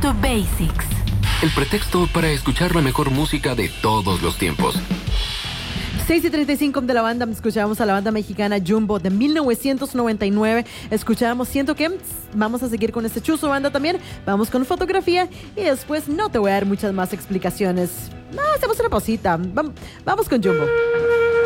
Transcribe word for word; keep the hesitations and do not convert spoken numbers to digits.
to Basics. El pretexto para escuchar la mejor música de todos los tiempos. seis y treinta y cinco de la banda, escuchábamos a la banda mexicana Jumbo de mil novecientos noventa y nueve. Escuchábamos Siento que. Vamos a seguir con este chuzo banda también. Vamos con fotografía y después no te voy a dar muchas más explicaciones. No, hacemos una pausita. Vam- Vamos con Jumbo.